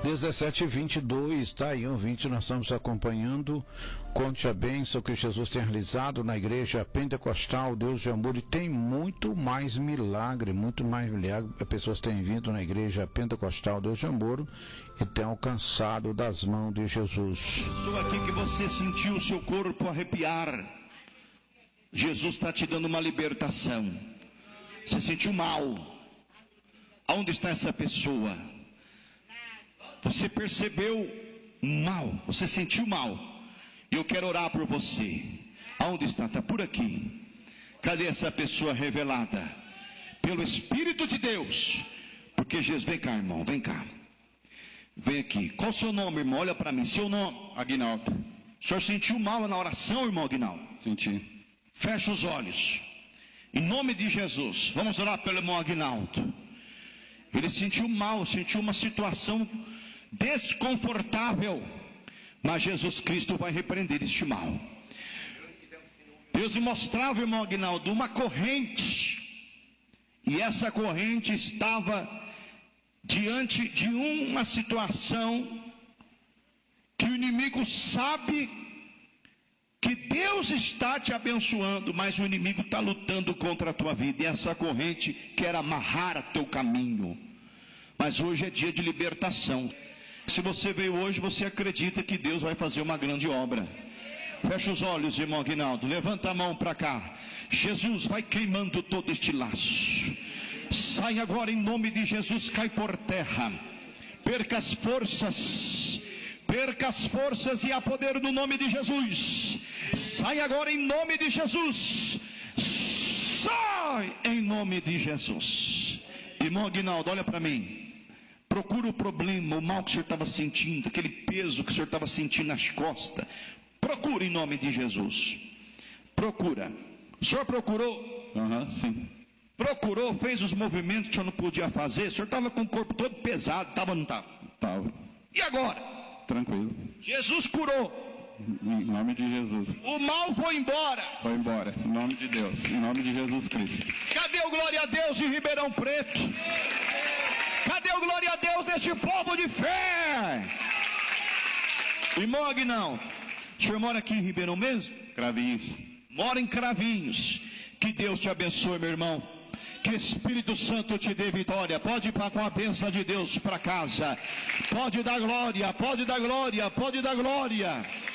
17h22, tá aí, ouvinte, nós estamos acompanhando. Conte a bênção que Jesus tem realizado na igreja pentecostal, Deus de amor, e tem muito mais milagre. As pessoas têm vindo na igreja pentecostal, Deus de amor, e têm alcançado das mãos de Jesus. Pessoa aqui que você sentiu o seu corpo arrepiar, Jesus está te dando uma libertação. Você sentiu mal. Aonde está essa pessoa? Você percebeu mal, você sentiu mal. E eu quero orar por você. Aonde está? Está por aqui. Cadê essa pessoa revelada? Pelo Espírito de Deus. Porque Jesus, vem cá, irmão, vem cá. Vem aqui. Qual o seu nome, irmão? Olha para mim. Seu nome? Aguinaldo. O senhor sentiu mal na oração, irmão Aguinaldo? Senti. Fecha os olhos. Em nome de Jesus. Vamos orar pelo irmão Aguinaldo. Ele sentiu mal, sentiu uma situação desconfortável, mas Jesus Cristo vai repreender este mal. Deus me mostrava, irmão Aguinaldo, uma corrente, e essa corrente estava diante de uma situação que o inimigo sabe que Deus está te abençoando, mas o inimigo está lutando contra a tua vida, e essa corrente quer amarrar a teu caminho. Mas hoje é dia de libertação. Se você veio hoje, você acredita que Deus vai fazer uma grande obra. Fecha os olhos, irmão Aguinaldo. Levanta a mão para cá. Jesus, vai queimando todo este laço. Sai agora em nome de Jesus, cai por terra. Perca as forças. Perca as forças e há poder no nome de Jesus. Sai agora em nome de Jesus. Sai em nome de Jesus. Irmão Aguinaldo, olha para mim. Procura o problema, o mal que o senhor estava sentindo, aquele peso que o senhor estava sentindo nas costas. Procura em nome de Jesus. Procura. O senhor procurou? Sim. Procurou, fez os movimentos que o senhor não podia fazer. O senhor estava com o corpo todo pesado, estava ou não estava? Estava. E agora? Tranquilo. Jesus curou. Em nome de Jesus. O mal foi embora. Vai embora. Em nome de Deus. Em nome de Jesus Cristo. Cadê o glória a Deus de Ribeirão Preto? Cadê o glória a Deus deste povo de fé? Irmão Aguinaldo, o senhor mora aqui em Ribeirão mesmo? Cravinhos. Mora em Cravinhos. Que Deus te abençoe, meu irmão. Que Espírito Santo te dê vitória. Pode ir com a bênção de Deus para casa. Pode dar glória, pode dar glória, pode dar glória.